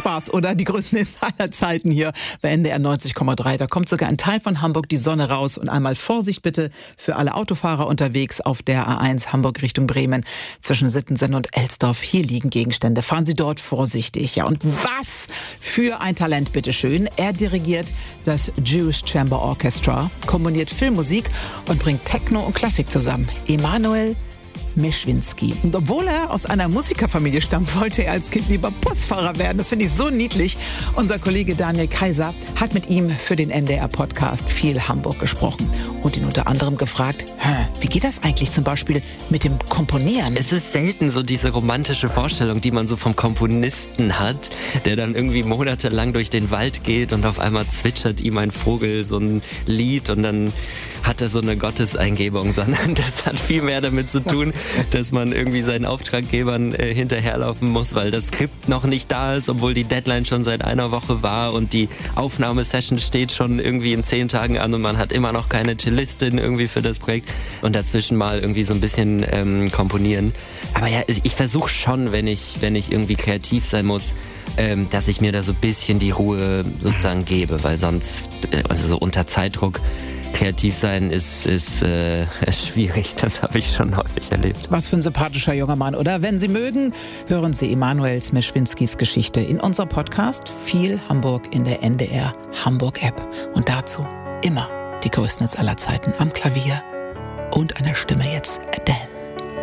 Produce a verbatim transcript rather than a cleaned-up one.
Spaß, oder? Die größten Hits aller Zeiten hier bei N D R neunzig Komma drei. Da kommt sogar ein Teil von Hamburg die Sonne raus. Und einmal Vorsicht bitte für alle Autofahrer unterwegs auf der A eins Hamburg Richtung Bremen zwischen Sittensen und Elsdorf. Hier liegen Gegenstände. Fahren Sie dort vorsichtig. Ja, und was für ein Talent, bitteschön. Er dirigiert das Jewish Chamber Orchestra, komponiert Filmmusik und bringt Techno und Klassik zusammen. Emanuel Meschwinski. Und obwohl er aus einer Musikerfamilie stammt, wollte er als Kind lieber Busfahrer werden. Das finde ich so niedlich. Unser Kollege Daniel Kaiser hat mit ihm für den N D R-Podcast viel Hamburg gesprochen und ihn unter anderem gefragt, wie geht das eigentlich zum Beispiel mit dem Komponieren? Es ist selten so diese romantische Vorstellung, die man so vom Komponisten hat, der dann irgendwie monatelang durch den Wald geht und auf einmal zwitschert ihm ein Vogel so ein Lied und dann hat er so eine Gotteseingebung, sondern das hat viel mehr damit zu tun, dass man irgendwie seinen Auftraggebern äh, hinterherlaufen muss, weil das Skript noch nicht da ist, obwohl die Deadline schon seit einer Woche war und die Aufnahmesession steht schon irgendwie in zehn Tagen an und man hat immer noch keine Cellistin irgendwie für das Projekt und dazwischen mal irgendwie so ein bisschen ähm, komponieren. Aber ja, ich versuche schon, wenn ich, wenn ich irgendwie kreativ sein muss, ähm, dass ich mir da so ein bisschen die Ruhe sozusagen gebe, weil sonst, äh, also so unter Zeitdruck, kreativ sein ist, ist, äh, ist schwierig, das habe ich schon häufig erlebt. Was für ein sympathischer junger Mann, oder? Wenn Sie mögen, hören Sie Emanuel Meschwinskis Geschichte in unserem Podcast Viel Hamburg in der N D R Hamburg App. Und dazu immer die größten Hits aller Zeiten am Klavier und einer Stimme jetzt Adele.